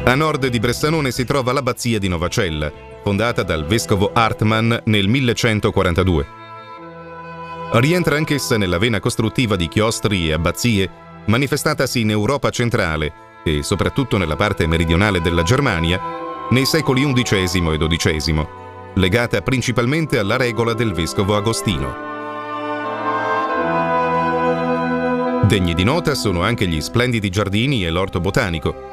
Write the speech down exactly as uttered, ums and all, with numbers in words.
A nord di Bressanone si trova l'abbazia di Novacella, fondata dal vescovo Hartmann nel millecentoquarantadue. Rientra anch'essa nella vena costruttiva di chiostri e abbazie, manifestatasi in Europa centrale e soprattutto nella parte meridionale della Germania nei secoli undicesimo e dodicesimo, legata principalmente alla regola del vescovo Agostino. Degni di nota sono anche gli splendidi giardini e l'orto botanico,